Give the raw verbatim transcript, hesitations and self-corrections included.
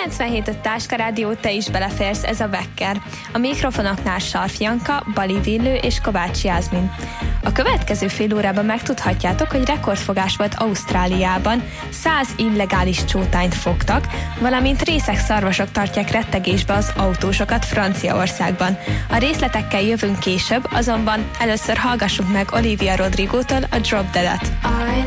kilencvenhét öt Táska Rádió, te is beleférsz, ez a Vekker. A mikrofonoknál Sarf Janka, Bali Villő és Kovács Jászmin. A következő fél órában megtudhatjátok, hogy rekordfogás volt Ausztráliában, száz illegális csótányt fogtak, valamint részeg szarvasok tartják rettegésbe az autósokat Franciaországban. A részletekkel jövünk később, azonban először hallgassuk meg Olivia Rodrigo-tól a Drop Dead-et.